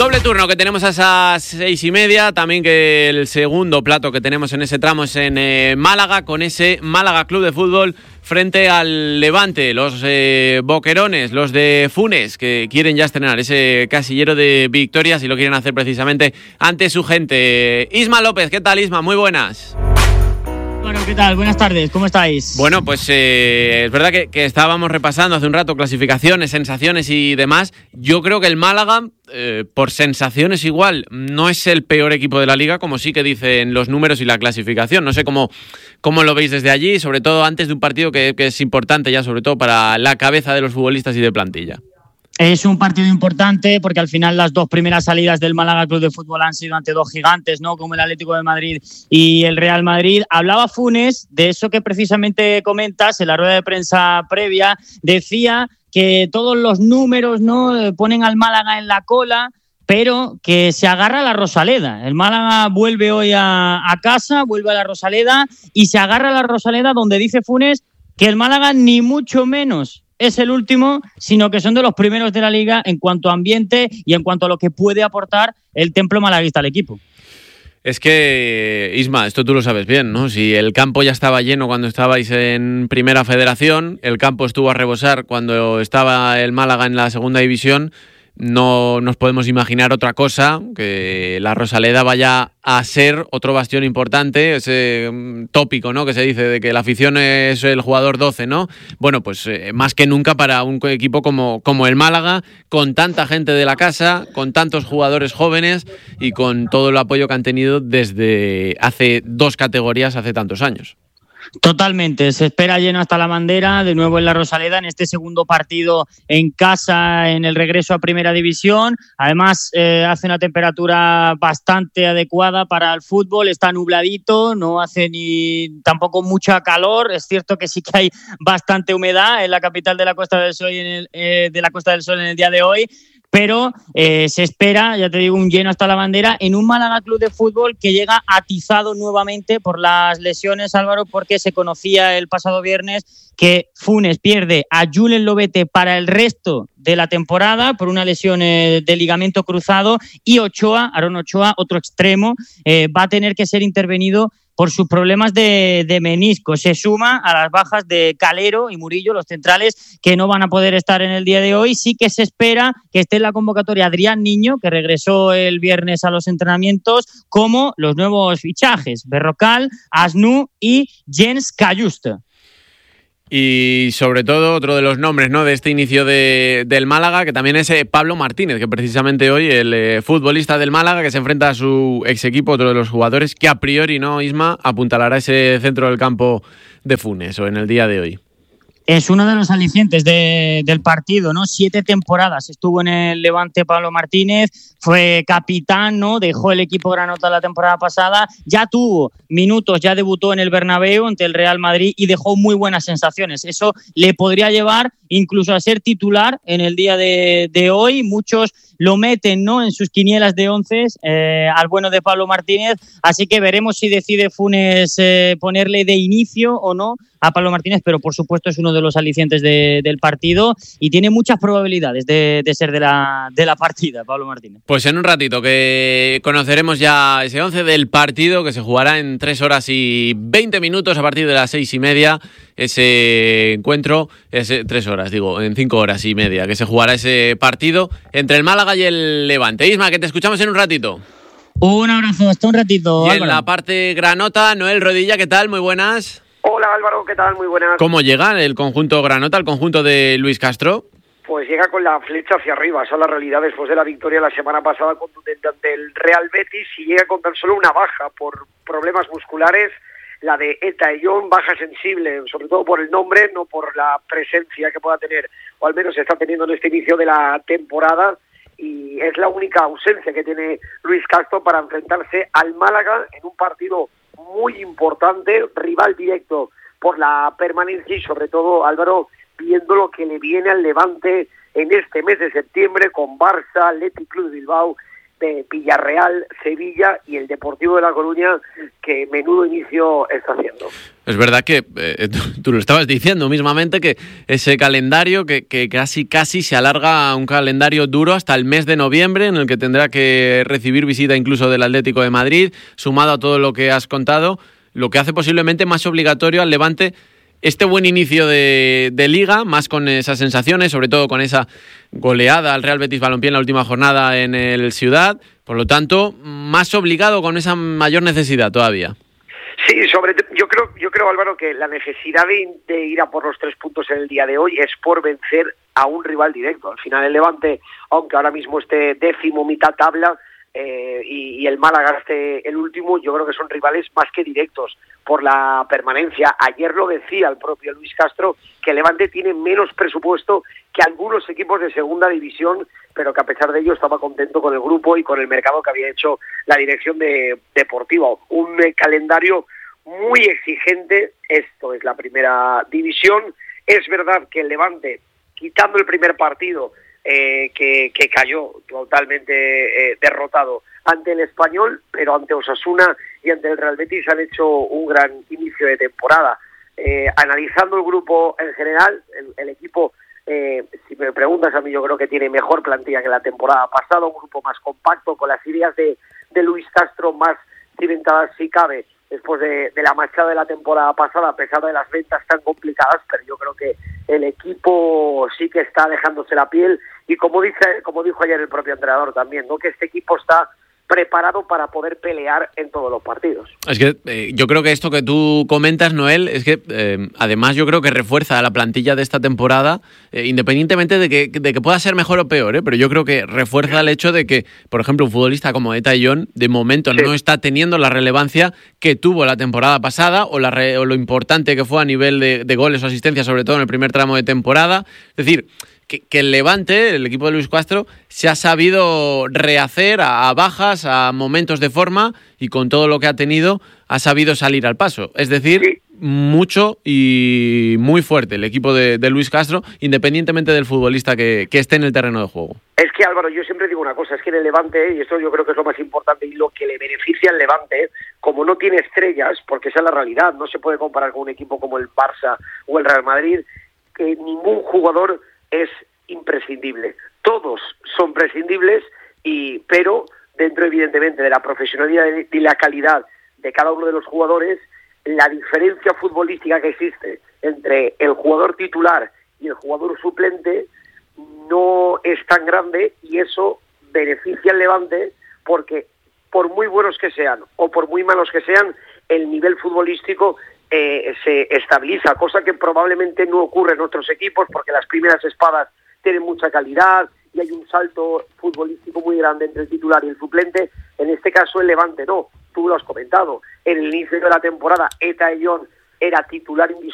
Doble turno que tenemos a esas 6:30, también que el segundo plato que tenemos en ese tramo es en Málaga, con ese Málaga Club de Fútbol frente al Levante, los boquerones, los de Funes, que quieren ya estrenar ese casillero de victorias y lo quieren hacer precisamente ante su gente. Isma López, ¿qué tal, Isma? Muy buenas. Bueno, ¿qué tal? Buenas tardes, ¿cómo estáis? Bueno, pues es verdad que estábamos repasando hace un rato clasificaciones, sensaciones y demás. Yo creo que el Málaga, por sensaciones igual, no es el peor equipo de la Liga, como sí que dicen los números y la clasificación. No sé cómo lo veis desde allí, sobre todo antes de un partido que es importante ya, sobre todo para la cabeza de los futbolistas y de plantilla. Es un partido importante porque al final las dos primeras salidas del Málaga Club de Fútbol han sido ante dos gigantes, ¿no? Como el Atlético de Madrid y el Real Madrid. Hablaba Funes de eso que precisamente comentas en la rueda de prensa previa. Decía que todos los números, ¿no?, ponen al Málaga en la cola, pero que se agarra a la Rosaleda. El Málaga vuelve hoy a casa, vuelve a la Rosaleda y se agarra a la Rosaleda, donde dice Funes que el Málaga ni mucho menos es el último, sino que son de los primeros de la Liga en cuanto a ambiente y en cuanto a lo que puede aportar el templo malaguista al equipo. Es que, Isma, esto tú lo sabes bien, ¿no? Si el campo ya estaba lleno cuando estabais en Primera Federación, el campo estuvo a rebosar cuando estaba el Málaga en la Segunda División, no nos podemos imaginar otra cosa que la Rosaleda vaya a ser otro bastión importante, ese tópico, ¿no?, que se dice de que la afición es el jugador 12, ¿no? Bueno, pues más que nunca para un equipo como el Málaga, con tanta gente de la casa, con tantos jugadores jóvenes y con todo el apoyo que han tenido desde hace dos categorías, hace tantos años. Totalmente, se espera lleno hasta la bandera, de nuevo en la Rosaleda, en este segundo partido en casa, en el regreso a Primera División. Además, hace una temperatura bastante adecuada para el fútbol, está nubladito, no hace ni tampoco mucha calor. Es cierto que sí que hay bastante humedad en la capital de la Costa del Sol en el día de hoy. Pero se espera, ya te digo, un lleno hasta la bandera en un Málaga Club de Fútbol que llega atizado nuevamente por las lesiones, Álvaro, porque se conocía el pasado viernes que Funes pierde a Julen Lobete para el resto de la temporada por una lesión de ligamento cruzado, y Aaron Ochoa, otro extremo, va a tener que ser intervenido por sus problemas de menisco. Se suma a las bajas de Calero y Murillo, los centrales, que no van a poder estar en el día de hoy. Sí que se espera que esté en la convocatoria Adrián Niño, que regresó el viernes a los entrenamientos, como los nuevos fichajes, Berrocal, Asnú y Jens Cayuste. Y sobre todo otro de los nombres, ¿no?, de este inicio del Málaga, que también es Pablo Martínez, que precisamente hoy el futbolista del Málaga que se enfrenta a su ex equipo, otro de los jugadores que a priori, ¿no, Isma?, apuntalará ese centro del campo de Funes o en el día de hoy. Es uno de los alicientes del partido, ¿no? 7 temporadas estuvo en el Levante Pablo Martínez, fue capitán, ¿no? Dejó el equipo granota la temporada pasada, ya tuvo minutos, ya debutó en el Bernabéu ante el Real Madrid y dejó muy buenas sensaciones. Eso le podría llevar incluso a ser titular en el día de hoy. Muchos lo meten, ¿no?, en sus quinielas de once al bueno de Pablo Martínez, así que veremos si decide Funes ponerle de inicio o no a Pablo Martínez, pero por supuesto es uno de los alicientes del partido y tiene muchas probabilidades de ser de la partida, Pablo Martínez. Pues en un ratito que conoceremos ya ese 11 del partido, que se jugará en 3 horas y 20 minutos a partir de las 6:30, ese encuentro, 3 horas, digo, en 5 horas y media, que se jugará ese partido entre el Málaga y el Levante. Isma, que te escuchamos en un ratito. Un abrazo, hasta un ratito, y Álvaro. En la parte granota, Noel Rodilla, ¿qué tal? Muy buenas. Hola Álvaro, ¿qué tal? Muy buenas. ¿Cómo llega el conjunto granota, el conjunto de Luis Castro? Pues llega con la flecha hacia arriba, esa es la realidad después de la victoria la semana pasada contundente ante el Real Betis, y llega con tan solo una baja por problemas musculares, la de Eta Eyón, baja sensible, sobre todo por el nombre, no por la presencia que pueda tener, o al menos está teniendo en este inicio de la temporada, y es la única ausencia que tiene Luis Castro para enfrentarse al Málaga en un partido muy importante, rival directo por la permanencia y sobre todo, Álvaro, viendo lo que le viene al Levante en este mes de septiembre con Barça, Athletic Club de Bilbao de Villarreal, Sevilla y el Deportivo de La Coruña, que menudo inicio está haciendo. Es verdad que tú lo estabas diciendo mismamente, que ese calendario que casi se alarga a un calendario duro hasta el mes de noviembre, en el que tendrá que recibir visita incluso del Atlético de Madrid, sumado a todo lo que has contado, lo que hace posiblemente más obligatorio al Levante este buen inicio de Liga, más con esas sensaciones, sobre todo con esa goleada al Real Betis Balompié en la última jornada en el Ciudad. Por lo tanto, más obligado, con esa mayor necesidad todavía. Sí, yo creo, Álvaro, que la necesidad de ir a por los 3 puntos en el día de hoy es por vencer a un rival directo. Al final el Levante, aunque ahora mismo esté décimo, mitad tabla, y el Málaga esté el último, yo creo que son rivales más que directos por la permanencia. Ayer lo decía el propio Luis Castro, que el Levante tiene menos presupuesto que algunos equipos de segunda división, pero que a pesar de ello estaba contento con el grupo y con el mercado que había hecho la dirección deportiva. Un calendario muy exigente. Esto es la primera división. Es verdad que el Levante, quitando el primer partido, que cayó totalmente derrotado ante el Español, pero ante Osasuna y ante el Real Betis han hecho un gran inicio de temporada. Analizando el grupo en general, el equipo, si me preguntas a mí, yo creo que tiene mejor plantilla que la temporada pasada, un grupo más compacto, con las ideas de Luis Castro más cimentadas si cabe, después de la marchada de la temporada pasada, a pesar de las ventas tan complicadas, pero yo creo que el equipo sí que está dejándose la piel, y como dijo ayer el propio entrenador también, ¿no?, que este equipo está preparado para poder pelear en todos los partidos. Es que yo creo que esto que tú comentas, Noel, es que además yo creo que refuerza a la plantilla de esta temporada, independientemente de que pueda ser mejor o peor, pero yo creo que refuerza el hecho de que, por ejemplo, un futbolista como Eta Ayllón, de momento no está teniendo la relevancia que tuvo la temporada pasada, o lo importante que fue a nivel de goles o asistencias, sobre todo en el primer tramo de temporada. Es decir, que el Levante, el equipo de Luis Castro, se ha sabido rehacer a bajas, a momentos de forma, y con todo lo que ha tenido ha sabido salir al paso. Es decir, sí, mucho y muy fuerte el equipo de Luis Castro, independientemente del futbolista que esté en el terreno de juego. Es que, Álvaro, yo siempre digo una cosa, es que en el Levante, y esto yo creo que es lo más importante y lo que le beneficia al Levante, como no tiene estrellas, porque esa es la realidad, no se puede comparar con un equipo como el Barça o el Real Madrid, que ningún jugador es imprescindible. Todos son prescindibles, pero dentro, evidentemente, de la profesionalidad y la calidad de cada uno de los jugadores, la diferencia futbolística que existe entre el jugador titular y el jugador suplente no es tan grande, y eso beneficia al Levante, porque por muy buenos que sean o por muy malos que sean, el nivel futbolístico se estabiliza, cosa que probablemente no ocurre en otros equipos, porque las primeras espadas tienen mucha calidad y hay un salto futbolístico muy grande entre el titular y el suplente. En este caso el Levante no, tú lo has comentado, en el inicio de la temporada Eta Ayllón era titular indiscutible